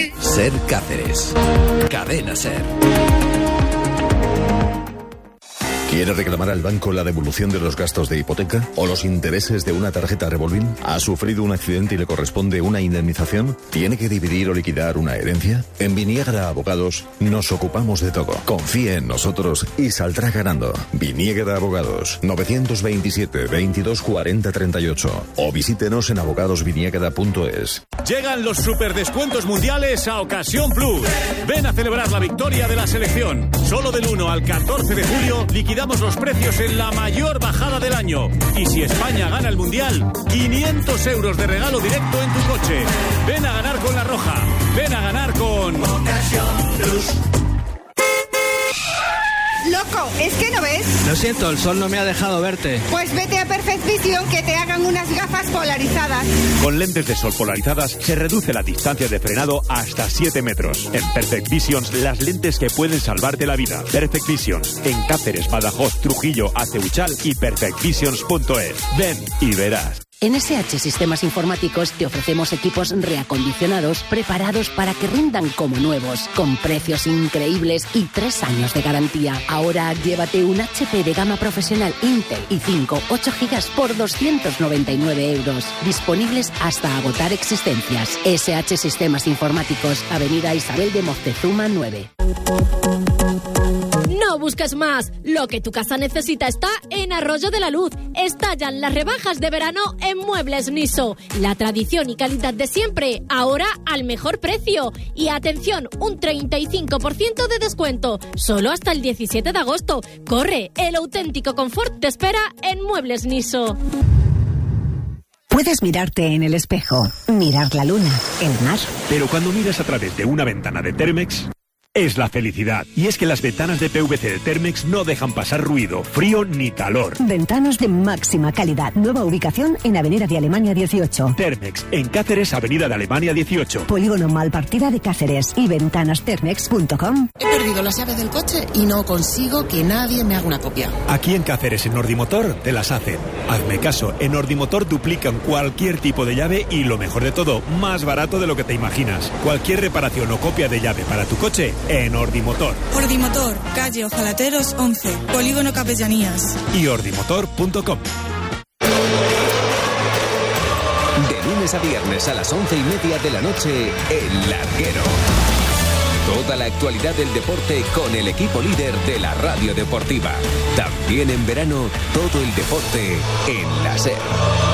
Ser Cáceres. Cadena Ser. ¿Quiere reclamar al banco la devolución de los gastos de hipoteca o los intereses de una tarjeta revolving? ¿Ha sufrido un accidente y le corresponde una indemnización? ¿Tiene que dividir o liquidar una herencia? En Viniegra Abogados nos ocupamos de todo. Confíe en nosotros y saldrá ganando. Viniegra Abogados, 927 22 40 38 o visítenos en abogadosviniegra.es. Llegan los superdescuentos mundiales a Ocasión Plus. Ven a celebrar la victoria de la selección. Solo del 1 al 14 de julio liquidamos los precios en la mayor bajada del año. Y si España gana el Mundial, 500 euros de regalo directo en tu coche. Ven a ganar con La Roja. Ven a ganar con Ocasión Plus. Loco, ¿es que no ves? Lo siento, el sol no me ha dejado verte. Pues vete a Perfect Vision que te hagan unas gafas polarizadas. Con lentes de sol polarizadas se reduce la distancia de frenado hasta 7 metros. En Perfect Visions, las lentes que pueden salvarte la vida. Perfect Visions, en Cáceres, Badajoz, Trujillo, Aceuchal y perfectvisions.es. Ven y verás. En SH Sistemas Informáticos te ofrecemos equipos reacondicionados preparados para que rindan como nuevos, con precios increíbles y 3 años de garantía. Ahora llévate un HP de gama profesional Intel i5 8 GB por 299 euros. Disponibles hasta agotar existencias. SH Sistemas Informáticos, Avenida Isabel de Moctezuma 9. No busques más. Lo que tu casa necesita está en Arroyo de la Luz. Estallan las rebajas de verano en Muebles Niso. La tradición y calidad de siempre, ahora al mejor precio. Y atención, un 35% de descuento. Solo hasta el 17 de agosto. Corre, el auténtico confort te espera en Muebles Niso. Puedes mirarte en el espejo, mirar la luna, el mar. Pero cuando miras a través de una ventana de Thermex, es la felicidad. Y es que las ventanas de PVC de Thermex no dejan pasar ruido, frío ni calor. Ventanas de máxima calidad. Nueva ubicación en Avenida de Alemania 18. Thermex, en Cáceres, Avenida de Alemania 18. Polígono Malpartida de Cáceres y ventanasthermex.com. He perdido la llave del coche y no consigo que nadie me haga una copia. Aquí en Cáceres, en Nordimotor, te las hacen. Hazme caso, en Nordimotor duplican cualquier tipo de llave y lo mejor de todo, más barato de lo que te imaginas. Cualquier reparación o copia de llave para tu coche, en Ordimotor. Ordimotor, calle Ojalateros 11, Polígono Capellanías. Y ordimotor.com. De lunes a viernes a las 11:30 de la noche, El Larguero. Toda la actualidad del deporte con el equipo líder de la radio deportiva. También en verano, todo el deporte en la SER.